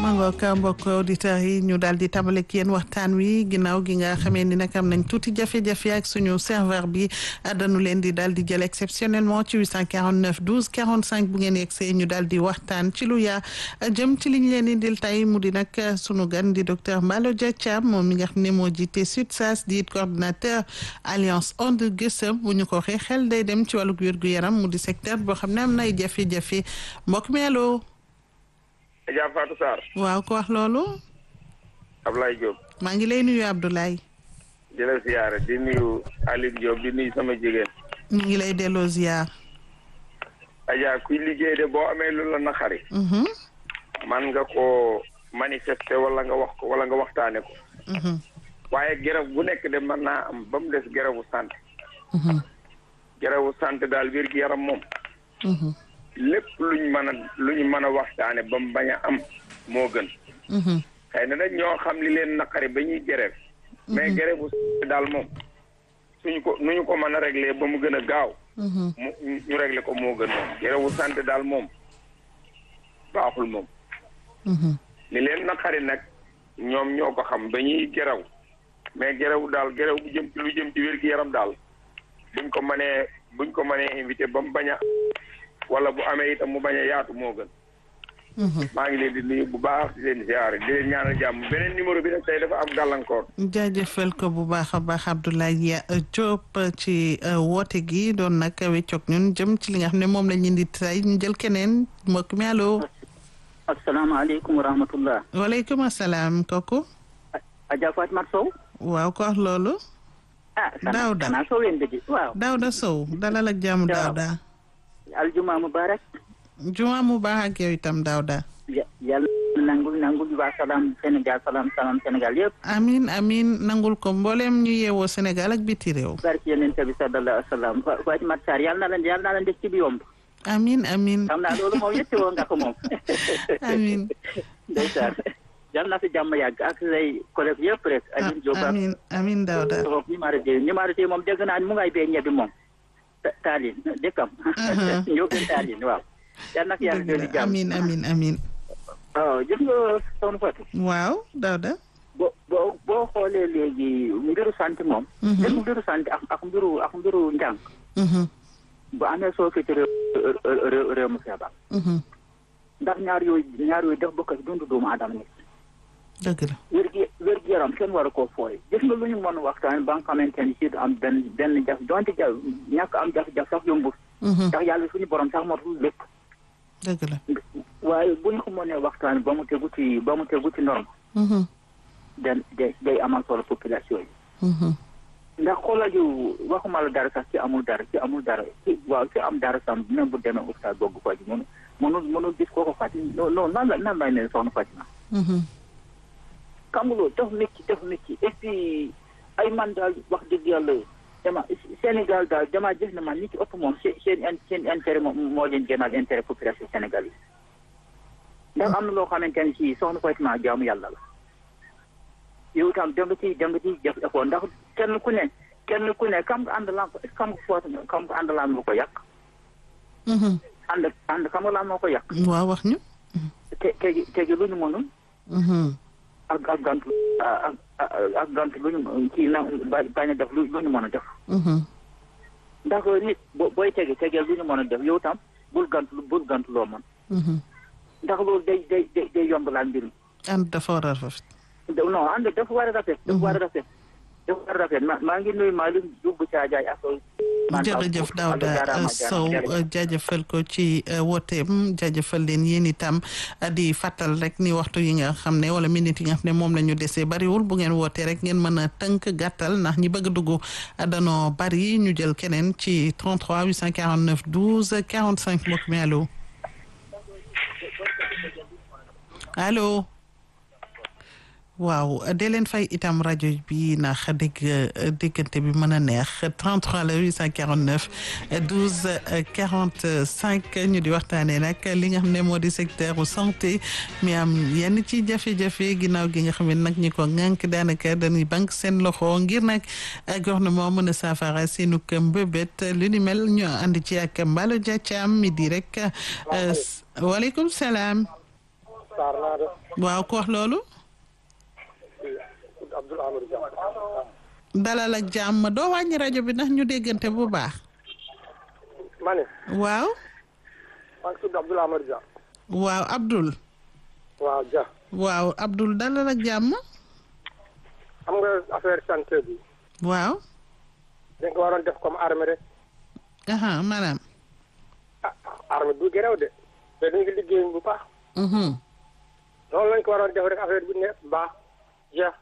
mangook mbokk auditeurs yi ñu daal di tàmbale ak yéen waxtaan wi ginnaaw gi nga xamee ni nag am nañ tuuti jafe-jafe ak suñu serveur bi dañu leen di daal di jël exceptionnellement ci 849 12 45 bu ngeen yegsee ñu daal di waxtaan ci lu yaa jëm ci li ñu leen indil tey mu di nag sunu gan di docteur Mballo Dia Thiam moom mi nga xam ne moo jiite SUTSAS di coordinateur alliance And Gueusseum bu ñu ko waxee xel day dem ci wàllug wér-gu-yaram mu di secteur boo xam ne am na ay jafe-jafe mbokk mi allo. Adja Fatou Sarr. waaw ko wax loolu. Ablaye Diop. maa ngi lay nuyu Abdoulaye. di la ziyaare di nuyu Aliou Diop di nuyu sama jigéen. ñu ngi lay delloo ziyaar. Adja kuy liggéey de boo amee lu la naqari. man nga ko manifester wala nga wax ko wala nga waxtaane ko. waaye grève bu nekk de mën naa am ba mu des grève bu santé. grève bu santé daal wér gi yaram moom. lépp luñ mën a waxtaane ba mu bañ a am moo gën. xëy na nag ñoo xam li leen naqari ba ñuy grève. mais grève bu santé daal moom nu ñu ko mën a régler ba mu gën a gaaw. ñu régler ko moo gën moom grève bu santé daal moom baaxul moom. li leen naqari nag ñoom ñoo ko xam ba ñuy grève mais grève daal grève bu jëm ci lu jëm ci wér gi yaram daal buñ ko mënee invité ba mu bañ a wala bu amee itam mu bañ a yaatu moo gën. maa ngi leen di nuyu bu baax di leen ziare di leen ñaanal jàmm beneen numéro bi nag tey dafa am gàllankoor. jaajëfal ko bu baax a baax Abdoulaye Diop ci woote gi doon nag weccoog ñun jëm ci li nga xam ne moom la ñu indi tey ñu jël keneen mbokk mi allo. asalaamaaleykum wa rahmatullah. waaleykum asalaam kooku. Adja Fatima Sow. waaw ko wax loolu. Daouda xanaa Sow leen dëgg waaw. Daouda Sow dalal ak jàmm Daouda. aljuma mubarak. juma mubarak yow itam Daouda. yàlla nangul waa salaam Sénégal salaam Sénégal yëpp. amiin nangul ko mbooleem ñu yeewoo Sénégal ak biti réew. barke yonent bi sallallahu alayhi wa sallam Fatima Sarr yàlla na leen def ci bi yomb. amiin. xam naa loolu moom yëpp woo nga ko moom. amiin. ndeysaan yàlla na fi jàmm yàgg ak say collègue yëpp rek. amiin Daouda. numéro bi moom dégg naa mu ngay bee ñebe moom. Taalin dëkkam. ñoo gën Taalin waaw. yàlla na fi yàlla dolli jàmm amiin. waaw jëf nga soxna Fatou. waaw Daouda. boo xoolee léegi mbiru sant moom. léegi mbiru sant ak mbiru njàng. bu amee soo fi ci réew mu feebar. ndax ñaar yooyu def bokk ak dundu doomu aadama nit. dëgg la. wér gi yaram kenn war a koo fooy. gis nga lu ñu mën waxtaan ba nga xamante ni si am benn jaf donte ñàkk am jaf sax yombul. ndax yàlla suñu borom sax motul lépp. dëgg la. waaye bu ñu ko mënee waxtaan ba mu tegu ci norme. day amal solo population yi. ndax xoolal yu waxuma la dara sax ci amul dara ci am dara sam même bu demee ustaas bogg ko ji mënul gis koo ko Fatima non nan lay ne soxna Fatima. xam nga loolu def métti et puis ay man daal wax dëgg yàlla Sénégal daal damaa gis ne man nit ci ëpp moom seen intérêt moo leen gënal intérêt population Sénégal yi. ndax am na loo xamante ne si soxna Fatima jaamu yàlla la. yow itam da nga ciy def effort ndax kenn ku ne kam nga àndalaan ko kam nga àndalaan moo ko yàq. ànd kam nga laan moo ko yàq. waaw wax ñu. tegi lu ñu mënul. ak gantu lu ñu kii na bañ a def lu ñu mën a def. ndax nit booy tegee lu ñu mën a def yow tam bul gantu loo mën. ndax loolu day yomb laal mbir mi. ànd dafa war a rafet. non ànd dafa war a rafet. maa ngi nuyu Malick Diouf Thiadiaye ak. jërëjëf Daouda Sow jaajëfal ko ci wooteem jaajëfal leen yéen itam di fàttal rek ni waxtu yi nga xam ne wala minute yi nga xam ne moom la ñu desee bariwul bu ngeen wootee rek ngeen mën a tënk gàttal ndax ñi bëgg a dugg danoo bari ñu jël keneen ci 33 849 12 45 mbokk mi allo. waaw dee leen fay itam rajo bi ndax déggante bi mën a neex 33 la 849 12 45 ñu di waxtaanee nag li nga xam ne moo di secteur santé mi am yenn ci jafe-jafe ginnaaw gi nga xam ne nag ñi ko ŋànk daanaka dañuy banque seen loxo ngir nag gouvernement mën a saafara seenu mbébét lu ni mel ñu ànd ci ak Mballo Dia Thiam mi di rek waaleykum salaam. Sarr naa def. waaw ku wax loolu. Abdoul Amadou Dia. dalal ak jàmm doo wàññi rajo bi ndax ñu déggante bu baax. ma ne. waaw. maa ngi tudd Abdoul Amadou Dia. waaw Abdoul. waaw Dia. waaw Abdoul dalal ak jàmm. xam nga affaire santé bi. waaw. dañ ko waroon def comme armée rek. aha maanaam. armée du gërëw de. te dañ ko liggéey bu baax. noonu lañ ko waroon def rek affaire bi ne baax jeex.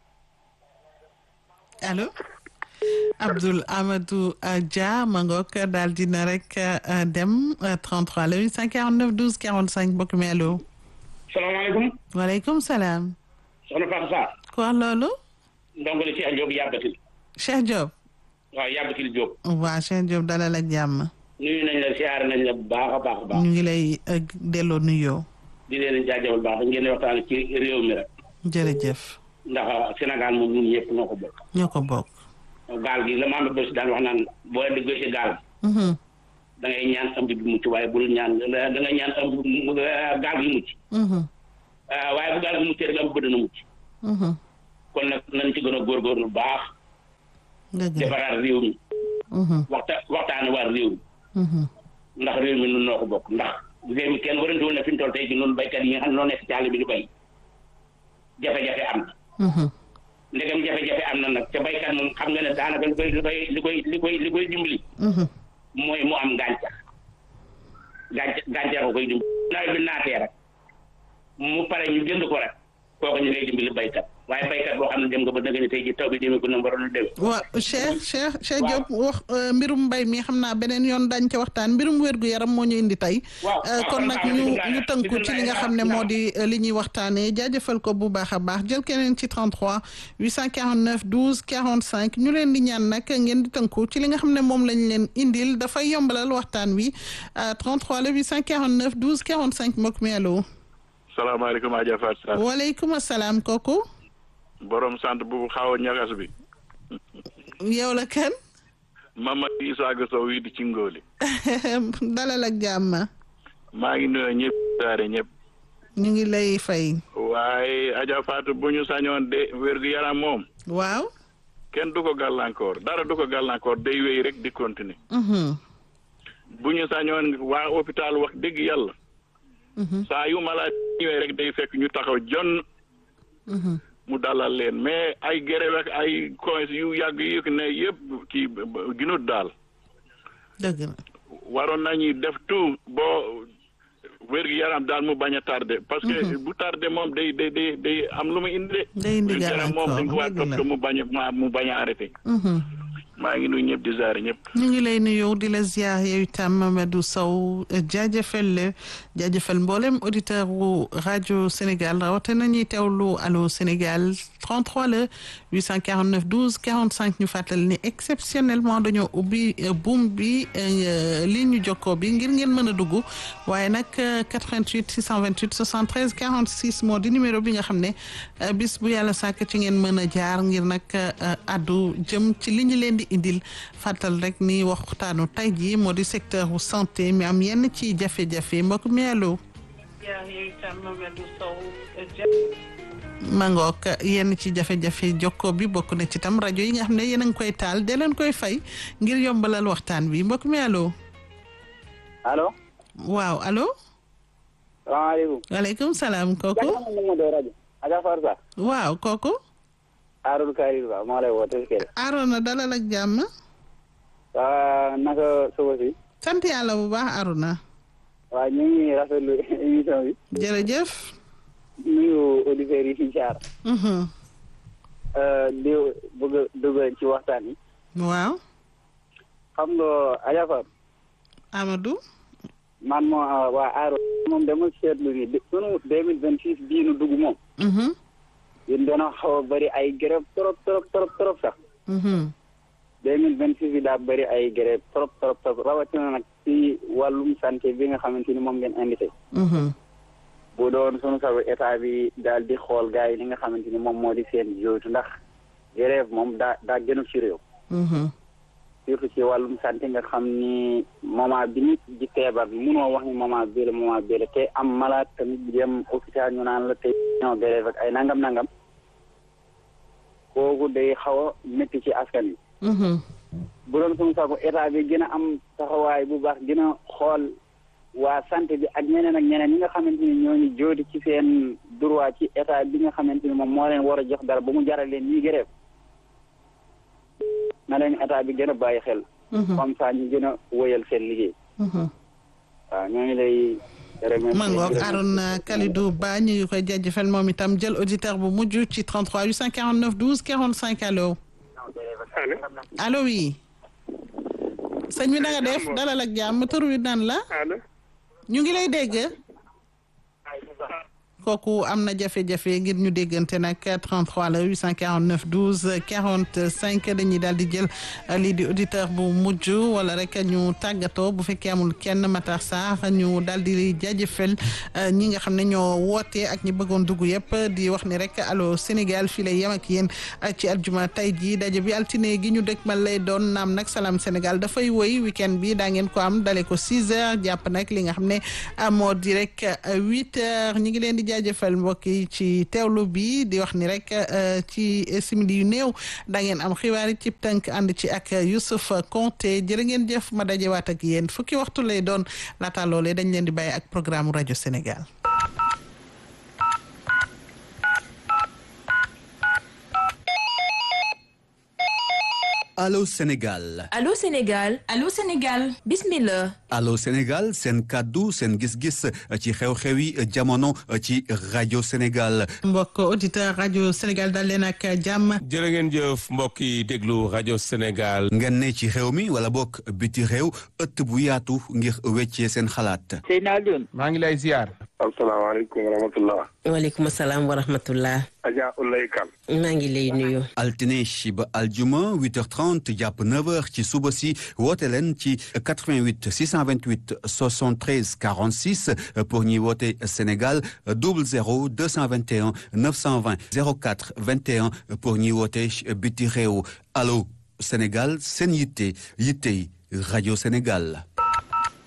allo. Abdoul Amadou Dia ma ngoog daal dina rek dem 33 le 849 12 45 mbokk mi allo. salaamaaleykum. waaleykum salaam. soxna Fatou Sarr. ku wax loolu. ndongo li Cheikh Diop yàbbatil. Cheikh Diop. waaw yàbbatil Diop. waaw Cheikh Diop dalal ak jàmm. nuyu nañ la siyaare nañ la bu baax a baax a baax. ñu ngi lay delloo nuyoo. di leen jaajëfal baax da ngeen di waxtaan ci réew mi rek. jërëjëf. ndax Sénégal moom ñun ñëpp ñoo ko bokk. ñoo ko bokk. gaal gi la maam Abdou daan wax naan boo duggee ci gaal. da ngay ñaan ëmb bi mucc waaye bul ñaan da ngay ñaan ëmb gaal gi mucc. waaye bu gaal gi muccee rek ëmb ba dana mucc. kon nag nañ ci gën a góorgóorlu bu baax. defaraat réew mi. waxtaane waar réew mi. ndax réew mi nun noo ko bokk ndax réew mi kenn warantuwul ne fi ñu toll tey ji noonu baykat yi nga xam ne noo nekk ci àll bi di bay jafe-jafe am na. ndegam jafe-jafe am na nag te baykat moom xam nga ne daanaka li koy dimbali. mooy mu am gàncax ko koy dimbali. nawet bi naatee rek mu pare ñu jënd ko rek kooku ñu ngay dimbali baykat waaye baykat boo xam ne dem nga ba dëgg ne tey ji taw bi demee ko na waroon a demee. waaw Cheikh Diop wax mbirum mbay mi xam naa beneen yoon dañ ca waxtaan mbirum wér-gu-yaram moo ñu indi tey. kon nag ñu tënku ci li nga xam ne moo di li ñuy waxtaanee jaajëfal ko bu baax a baax jël keneen ci 33 849 12 45 ñu leen di ñaan nag ngeen di tënku ci li nga xam ne moom lañ leen indil dafay yombalal waxtaan wi 33 le 849 12 45 mbokk mi allo. salaamaaleykum Adja Fatou Sarr. waaleykum salaam kooku. borom sant bu xaw a ñagas bi. yow la kan. Mamadou Isaaga Sow yi di ci ngóoli. dalal ak jàmm. maa ngi nuyu ñëpp daare ñëpp. ñu ngi lay fay. waaye Adja Fatou bu ñu sañoon de wér-gu-yaram moom. waaw. kenn du ko gàllankoor dara du ko gàllankoor day wéy rek di continuer. bu ñu sañoon waa hôpital wax dëgg yàlla. saa yu malade ñëwee rek day fekk ñu taxaw jonn mu dalal leen mais ay grève ak ay coins yu yàgg yi ne yëpp kii ginut daal dëgg la waroon nañu def tout boo wér-gu-yaram daal mu bañ a tardé parce que bu tardé moom day am lu mu indi de day indi moom dañ ko war topp mu bañ a arrêté maa ngi nuyu ñëpp di ziar ñëpp. ñu ngi lay nuyu di la ziar yow itam Mamadou Sow jaajëfal mboolem auditeur wu rajo Sénégal rawatina ñuy teewlu Allô Sénégal 33 le 849 12 45 ñu fàttali ni exceptionnellement dañoo ubbi buum bi li ñu jokkoo bi ngir ngeen mën a dugg waaye nag 88 628 73 46 moo di numéro bi nga xam ne bis bu yàlla sàkk ci ngeen mën a jaar ngir nag addu jëm ci li ñu leen di indil fàttal rek ni waxtaanu tay ji moo di secteur u santé mi am yenn ci jafe-jafe mbokk mi allo mangook yenn ci jafe-jafe jokko bi bokk na ci tam rajo yi nga xam ne yéen a ngi koy taal dee leen koy fay ngir yombalal waxtaan bi mbokk mi allo waaw allo salaamaaleykum waaleykum salaam kooku waaw kooku Arona Kairil Ba moo lay woote Kelle. Arona dalal ak jàmm. naka suba si. sant yàlla bu baax Arona. waaw ñu ngi rafetlu émission bi. jërëjëf. nuyu auditeurs yi fi jaar. di bëgg a dugg ci waxtaan yi. waaw. xam nga Adja Fatou. Amadou. man moo waa Arona moom dama seetlu ni sunu 2026 bii nu dugg moom. yéen dana xaw a bëri ay grève trop sax. 2026 bi daa bëri ay grève trop rawatina nag ci wàllum santé bi nga xamante ni moom ngeen invité. bu doon sunu sabu état bi daal di xool gars yi li nga xamante ni moom moo di seen jooytu ndax grève moom daa gënul ci réew. surtout ci wàllum santé nga xam ni moment bi nit di feebar munoo wax ni moment bii la te am malade tamit dem hôpital ñu naan la te ñoo grève ak ay nangam kooku day xaw a métti ci askan wi. bu doon suñu sago état bi gën a am taxawaay bu baax gën a xool waa santé bi ak ñeneen ñi nga xamante ni ñooñu jóoti ci seen droit ci état bi nga xamante ni moom moo leen war a jox dara ba mu jaral leen ñuy grève na leen état bi gën a bàyyi xel. comme ça ñu gën a wëyal seen liggéey. waaw ñoo ngi lay. Mangoog Arona Kalidou Ba ñu ngi koy jaajëfal moom itam jël auditeur bu mujj ci 33 849 12 45 allo. allo oui. sëñ bi na nga def dalal ak jàmm tur wi nan la. ñu ngi lay dégg. kooku am na jafe-jafe ngir ñu déggante nag 33 la 849 12 45 dañuy daal di jël lii di auditeur bu mujj wala rek ñu tàggatoo bu fekkee amul kenn Matar Sarr ñu daal di jaajëfal ñi nga xam ne ñoo woote ak ñi bëggoon dugg yëpp di wax ni rek allo Sénégal fii lay yem ak yéen ci aljuma tey jii daje bi altine gi ñu dëkkmal lay doon naam nag Salam Sénégal dafay woy week-end bi daa ngeen ko am dale ko 6 heures jàpp nag li nga xam ne moo di rek 8 heures ñi ngi leen di jaajëfal mbokk yi ci teewlu bi di wax ni rek ci simili yu néew da ngeen am xibaar yi ci tënk ànd ci ak Youssouf Konté jërë ngeen jëf ma dajewaat ak yéen fukki waxtu lay doon laata loolee dañ leen di bàyyi ak programme rajo Sénégal. Allô Sénégal. Allô Sénégal. Allô Sénégal. Bismillah. Allô Sénégal seen kaddu seen gis-gis ci xew-xewi jamono ci rajo Sénégal. mbokk auditeur rajo Sénégal dal leen ak jàmm. jërë ngeen jëf mbokk yi déglu rajo Sénégal. ngeen ne ci xew mi wala bokk biti réew ëtt bu yaatu ngir weccee seen xalaat. Seydina Alioune. maa ngi lay ziar. asalaamaaleykum wa rahmatullah. waaleykum salaam wa rahmatullah. Adja Oulaye Kane. maa ngi lay nuyu. altine ba aljuma 8h30 jàpp 9h ci suba si woote leen ci 88 628 73 46 pour ñi woote Sénégal 00 221 920 04 21 pour ñi woote biti réew allo Sénégal seen yitte rajo Sénégal.